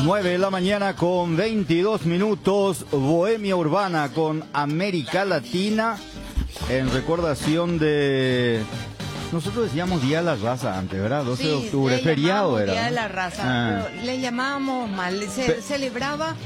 9 de la mañana con 22 minutos, Bohemia Urbana con América Latina, en recordación de... Nosotros decíamos Día de la Raza antes, ¿verdad? 12 de octubre, feriado era. Día de la Raza, pero le llamábamos mal, celebraba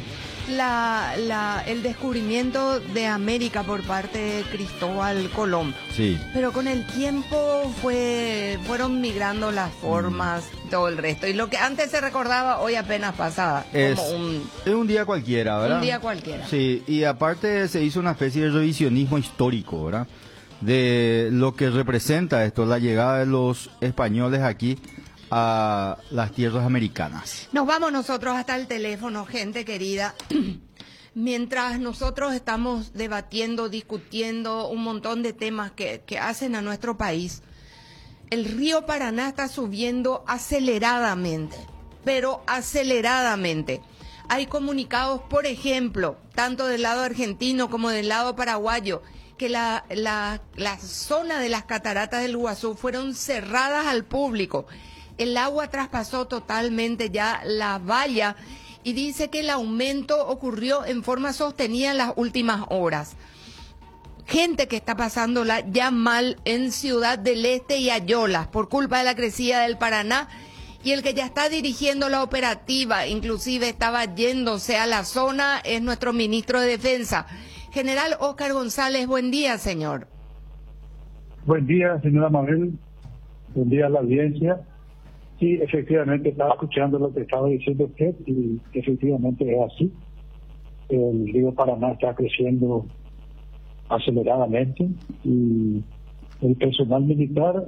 el descubrimiento de América por parte de Cristóbal Colón. Sí. Pero con el tiempo fueron migrando las formas, todo el resto. Y lo que antes se recordaba, hoy apenas pasaba. Es un día cualquiera, ¿verdad? Un día cualquiera. Sí, y aparte se hizo una especie de revisionismo histórico, ¿verdad? De lo que representa esto, la llegada de los españoles aquí a las tierras americanas. Nos vamos nosotros hasta el teléfono, gente querida. Mientras nosotros estamos debatiendo, discutiendo un montón de temas que hacen a nuestro país, el río Paraná está subiendo aceleradamente, pero aceleradamente. Hay comunicados, por ejemplo, tanto del lado argentino como del lado paraguayo, que la zona de las cataratas del Iguazú fueron cerradas al público. El agua traspasó totalmente ya la valla y dice que el aumento ocurrió en forma sostenida en las últimas horas. Gente que está pasándola ya mal en Ciudad del Este y Ayolas por culpa de la crecida del Paraná, y el que ya está dirigiendo la operativa, inclusive estaba yéndose a la zona, es nuestro ministro de Defensa, General Óscar González. Buen día, señor. Buen día, señora Mabel. Buen día a la audiencia. Sí, efectivamente, estaba escuchando lo que estaba diciendo usted y efectivamente es así. El río Paraná está creciendo aceleradamente y el personal militar,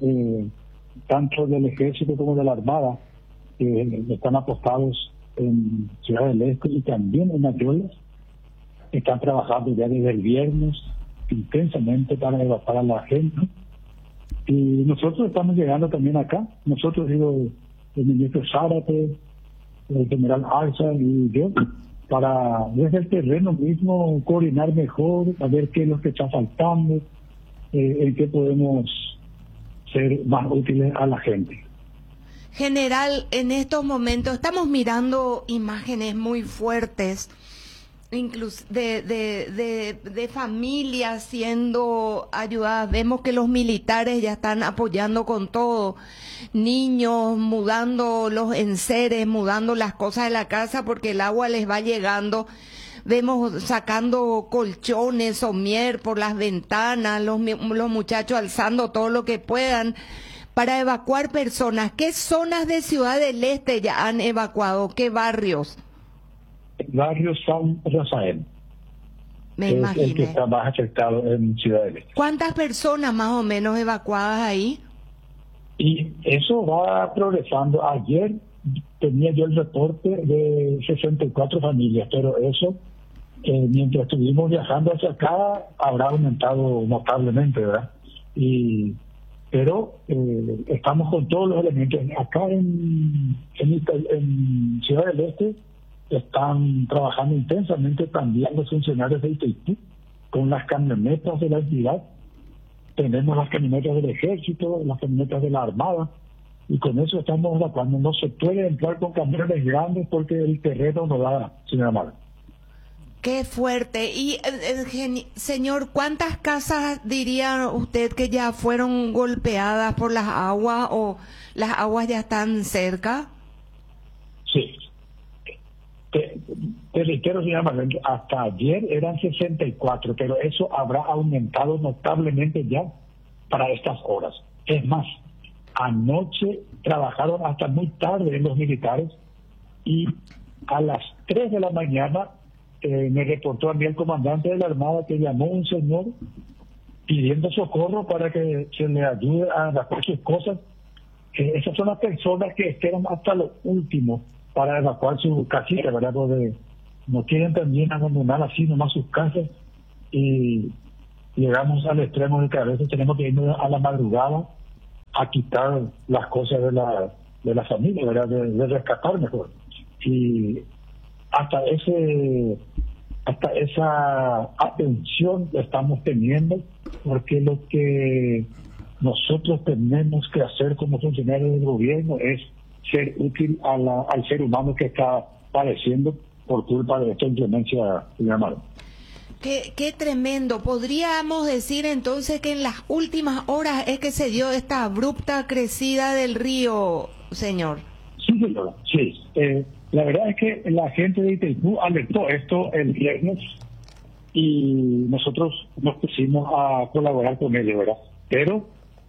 tanto del ejército como de la armada, están apostados en Ciudad del Este y también en Ayolas. Están trabajando ya desde el viernes intensamente para evacuar a la gente. Y nosotros estamos llegando también acá. Nosotros, digo, el ministro Zárate, el general Arza y yo, para desde el terreno mismo coordinar mejor, a ver qué es lo que está faltando, en qué podemos ser más útiles a la gente. General, en estos momentos estamos mirando imágenes muy fuertes, incluso de familias siendo ayudadas. Vemos que los militares ya están apoyando con todo, niños mudando los enseres, mudando las cosas de la casa porque el agua les va llegando. Vemos sacando colchones, somier por las ventanas, los muchachos alzando todo lo que puedan para evacuar personas. ¿Qué zonas de Ciudad del Este ya han evacuado? ¿Qué barrios? Barrio San Rafael. Me es imagino. El que está más afectado en Ciudad del Este. ¿Cuántas personas más o menos evacuadas ahí? Y eso va progresando. Ayer tenía yo el reporte de 64 familias, pero eso, mientras estuvimos viajando hacia acá, habrá aumentado notablemente, ¿verdad? Pero estamos con todos los elementos. Acá en Ciudad del Este están trabajando intensamente también los funcionarios de ITIP con las camionetas de la entidad. Tenemos las camionetas del ejército, las camionetas de la armada, y con eso estamos evacuando. No se puede entrar con camiones grandes porque el terreno no da, señora Mara. Qué fuerte. Y, señor, ¿cuántas casas diría usted que ya fueron golpeadas por las aguas o las aguas ya están cerca? Sí. Te reitero, señora Marlene, hasta ayer eran 64, pero eso habrá aumentado notablemente ya para estas horas. Es más, anoche trabajaron hasta muy tarde los militares y a las 3 de la mañana me reportó a mí el comandante de la Armada que llamó un señor pidiendo socorro para que se le ayude a evacuar sus cosas. Esas son las personas que esperan hasta lo último para evacuar su casita, ¿verdad? Porque no quieren también abandonar así nomás sus casas, y llegamos al extremo de que a veces tenemos que irnos a la madrugada a quitar las cosas de la familia, ¿verdad? De rescatar mejor. Y hasta esa atención la estamos teniendo, porque lo que nosotros tenemos que hacer como funcionarios del gobierno es ser útil al ser humano que está padeciendo por culpa de esta inclemencia, señor Amaro. Qué tremendo. ¿Podríamos decir entonces que en las últimas horas es que se dio esta abrupta crecida del río, señor? Sí, señora, sí. La verdad es que la gente de Itaipú alertó esto el viernes y nosotros nos pusimos a colaborar con ellos, ¿verdad? Pero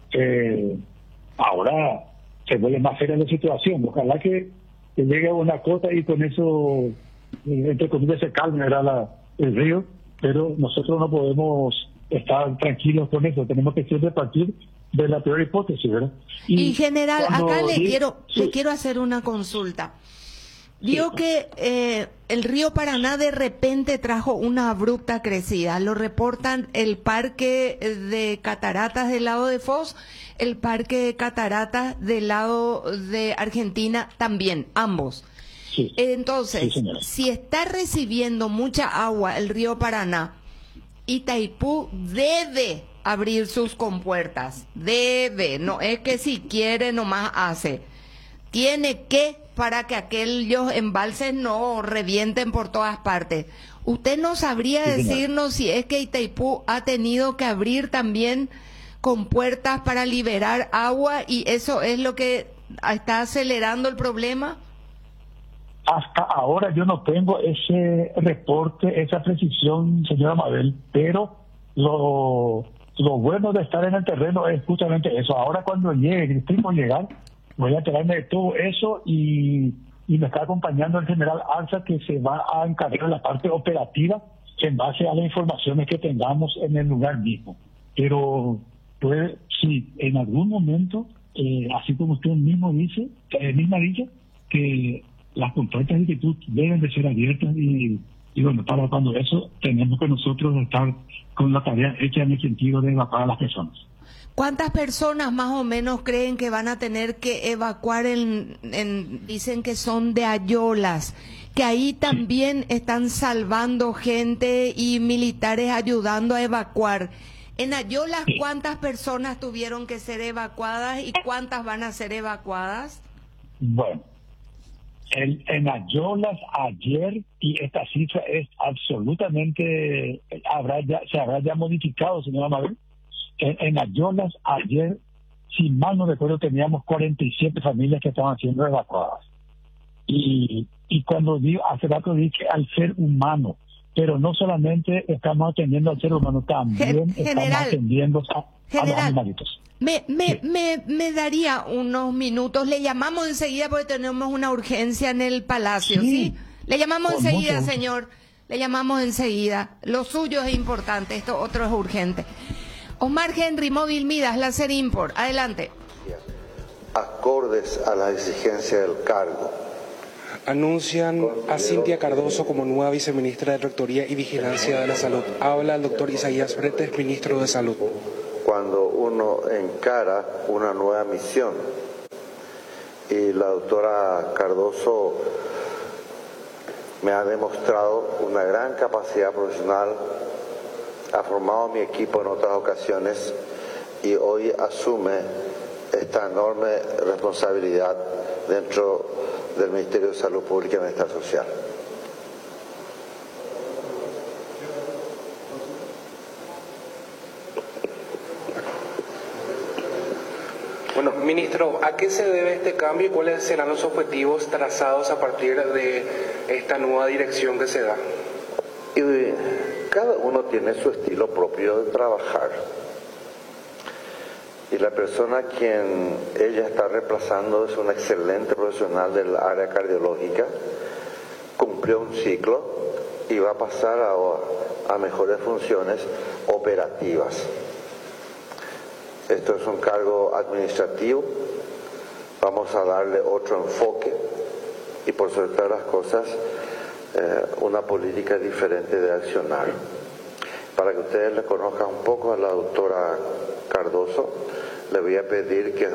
ahora se vuelve más seria la situación. Ojalá que llegue a una cota y con eso, entre comillas, se calme, ¿verdad? El río, pero nosotros no podemos estar tranquilos con eso. Tenemos que siempre partir de la peor hipótesis, ¿verdad? Y general, acá le quiero hacer una consulta. Vio que el río Paraná de repente trajo una abrupta crecida. Lo reportan el parque de cataratas del lado de Foz, el parque de cataratas del lado de Argentina también, ambos. Sí. Entonces, Sí, si está recibiendo mucha agua el río Paraná, Itaipú debe abrir sus compuertas. Debe, no es que si quiere nomás hace. Tiene que, para que aquellos embalses no revienten por todas partes. ¿Usted no sabría decirnos si es que Itaipú ha tenido que abrir también compuertas para liberar agua y eso es lo que está acelerando el problema? Hasta ahora yo no tengo ese reporte, esa precisión, señora Mabel, pero lo bueno de estar en el terreno es justamente eso. Ahora cuando llegue, el tiempo llegar, voy a enterarme de todo eso y me está acompañando el general Arza, que se va a encargar de la parte operativa en base a las informaciones que tengamos en el lugar mismo. Pero pues si en algún momento, así como usted mismo dice, que las compuertas de Itaipú deben de ser abiertas y bueno, para cuando eso tenemos que nosotros estar con la tarea hecha en el sentido de evacuar a las personas. ¿Cuántas personas más o menos creen que van a tener que evacuar dicen que son de Ayolas, que ahí también están salvando gente y militares ayudando a evacuar? En Ayolas, ¿cuántas personas tuvieron que ser evacuadas y cuántas van a ser evacuadas? Bueno, en Ayolas ayer, y esta cifra es absolutamente, se habrá ya modificado, señora Mabel. En Ayolas ayer, si mal no recuerdo, teníamos 47 familias que estaban siendo evacuadas. Y cuando hace rato dije al ser humano, pero no solamente estamos atendiendo al ser humano, también estamos atendiendo a los animalitos. Me daría unos minutos, le llamamos enseguida porque tenemos una urgencia en el Palacio, ¿sí? Le llamamos enseguida, señor, le llamamos enseguida. Lo suyo es importante, esto otro es urgente. Omar Henry, Móvil Midas, Láser Import, adelante. Acordes a la exigencia del cargo. Anuncian a Cintia Cardoso como nueva viceministra de Rectoría y Vigilancia de la Salud. Habla el doctor Isaías Bretes, ministro de Salud. Cuando uno encara una nueva misión y la doctora Cardoso me ha demostrado una gran capacidad profesional, ha formado mi equipo en otras ocasiones y hoy asume esta enorme responsabilidad dentro del Ministerio de Salud Pública y Bienestar Social. Bueno, ministro, ¿a qué se debe este cambio y cuáles serán los objetivos trazados a partir de esta nueva dirección que se da? Y cada uno tiene su estilo propio de trabajar. Y la persona a quien ella está reemplazando es una excelente profesional del área cardiológica, cumplió un ciclo y va a pasar a mejores funciones operativas. Esto es un cargo administrativo, vamos a darle otro enfoque y por sobre todas las cosas una política diferente de accionar. Para que ustedes le conozcan un poco a la doctora Cardoso, le voy a pedir que